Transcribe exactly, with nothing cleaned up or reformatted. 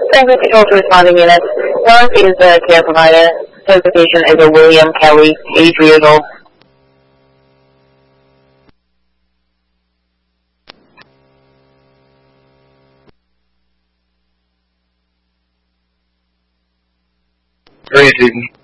Thank you for responding units. Lawrence is the care provider. Certification is a William Kelly, eighty-three years old. Great evening.